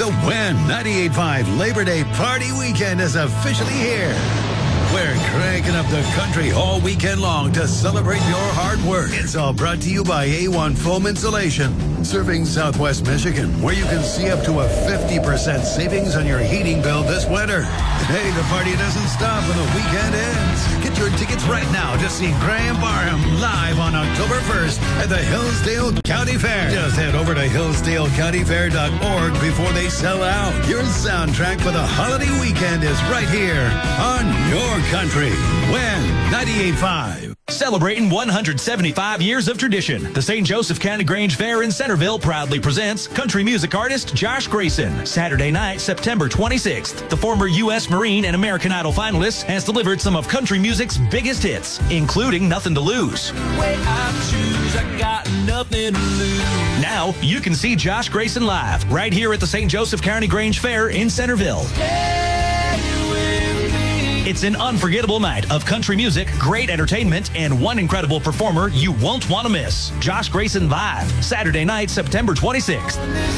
The Win 98.5 Labor Day Party Weekend is officially here. We're cranking up the country all weekend long to celebrate your hard work. It's all brought to you by A1 Foam Insulation, serving Southwest Michigan, where you can see up to a 50% savings on your heating bill this winter. Hey, the party doesn't stop when the weekend ends. Get your tickets right now to see Graham Barham live on October 1st at the Hillsdale County Fair. Just head over to hillsdalecountyfair.org before they sell out. Your soundtrack for the holiday weekend is right here on your country. Win 98.5. Celebrating 175 years of tradition, the St. Joseph County Grange Fair in Centerville proudly presents country music artist Josh Grayson. Saturday night, September 26th. The former U.S. Marine and American Idol finalist has delivered some of country music's biggest hits, including Nothing to Lose. Way I choose, I got nothing to lose. Now, you can see Josh Grayson live right here at the St. Joseph County Grange Fair in Centerville. It's an unforgettable night of country music, great entertainment, and one incredible performer you won't want to miss. Josh Grayson live, Saturday night, September 26th.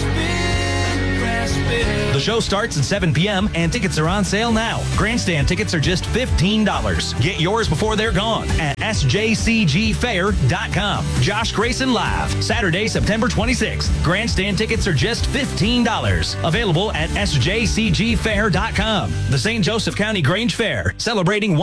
The show starts at 7 p.m. and tickets are on sale now. Grandstand tickets are just $15. Get yours before they're gone at sjcgfair.com. Josh Grayson live, Saturday, September 26th. Grandstand tickets are just $15. Available at sjcgfair.com. The St. Joseph County Grange Fair, celebrating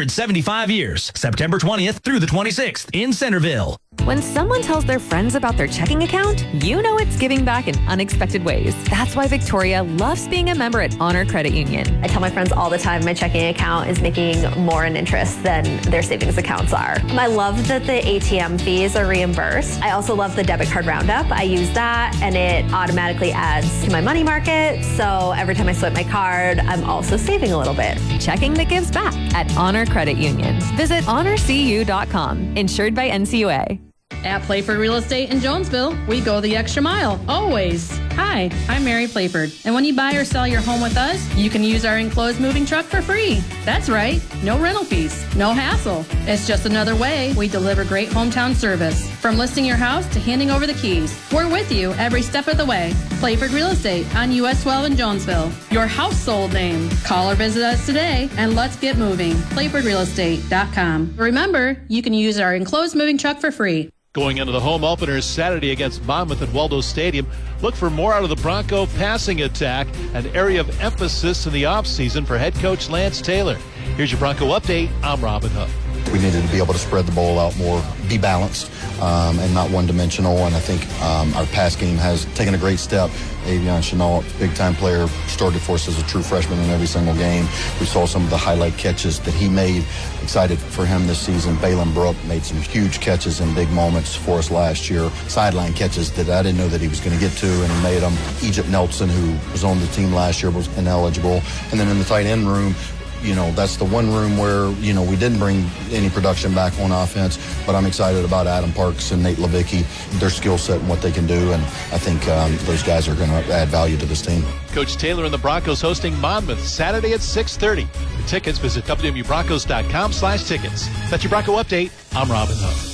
175 years, September 20th through the 26th in Centerville. When someone tells their friends about their checking account, you know it's giving back in unexpected ways. That's why Victoria loves being a member at Honor Credit Union. I tell my friends all the time my checking account is making more in interest than their savings accounts are. I love that the ATM fees are reimbursed. I also love the debit card roundup. I use that and it automatically adds to my money market. So every time I swipe my card, I'm also saving a little bit. Checking that gives back at Honor Credit Union. Visit honorcu.com. Insured by NCUA. At Playford Real Estate in Jonesville, we go the extra mile, always. Hi, I'm Mary Playford, and when you buy or sell your home with us, you can use our enclosed moving truck for free. That's right, no rental fees, no hassle. It's just another way we deliver great hometown service. From listing your house to handing over the keys, we're with you every step of the way. Playford Real Estate on US 12 in Jonesville, your household name. Call or visit us today, and let's get moving. PlayfordRealEstate.com. Remember, you can use our enclosed moving truck for free. Going into the home openers Saturday against Monmouth at Waldo Stadium, look for more out of the Bronco passing attack, an area of emphasis in the offseason for head coach Lance Taylor. Here's your Bronco update. I'm Robin Huff. We needed to be able to spread the ball out more, be balanced, and not one-dimensional. And I think our pass game has taken a great step. Avion Chenault, big-time player, started for us as a true freshman in every single game. We saw some of the highlight catches that he made. Excited for him this season. Balin Brook made some huge catches in big moments for us last year. Sideline catches that I didn't know that he was going to get to, and he made them. Egypt Nelson, who was on the team last year, was ineligible. And then in the tight end room, that's the one room where, we didn't bring any production back on offense, but I'm excited about Adam Parks and Nate Levicki, their skill set and what they can do, and I think those guys are going to add value to this team. Coach Taylor and the Broncos hosting Monmouth Saturday at 6:30. For tickets, visit www.broncos.com/tickets. That's your Bronco update. I'm Robin Huff.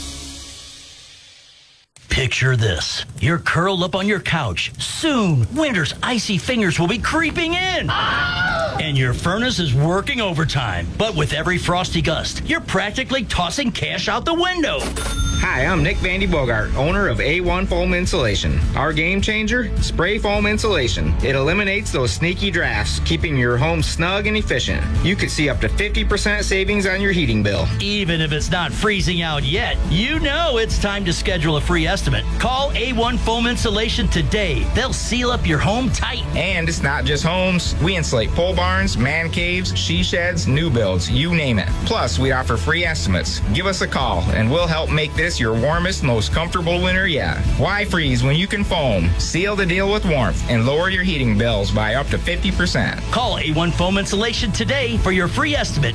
Picture this. You're curled up on your couch. Soon, winter's icy fingers will be creeping in. And your furnace is working overtime. But with every frosty gust, you're practically tossing cash out the window. Hi, I'm Nick Vandy Bogart, owner of A1 Foam Insulation. Our game changer, spray foam insulation. It eliminates those sneaky drafts, keeping your home snug and efficient. You could see up to 50% savings on your heating bill. Even if it's not freezing out yet, you know it's time to schedule a free estimate. Call A1 Foam Insulation today. They'll seal up your home tight. And it's not just homes. We insulate pole barns, man caves, she sheds, new builds, you name it. Plus, we offer free estimates. Give us a call, and we'll help make this your warmest, most comfortable winter yet. Why freeze when you can foam? Seal the deal with warmth and lower your heating bills by up to 50%. Call A1 Foam Insulation today for your free estimate.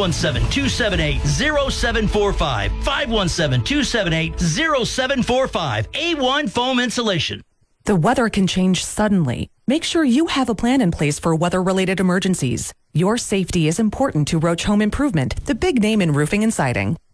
517-278-0745. 517-278-0745. A1 Foam Insulation. The weather can change suddenly. Make sure you have a plan in place for weather-related emergencies. Your safety is important to Roach Home Improvement, the big name in roofing and siding.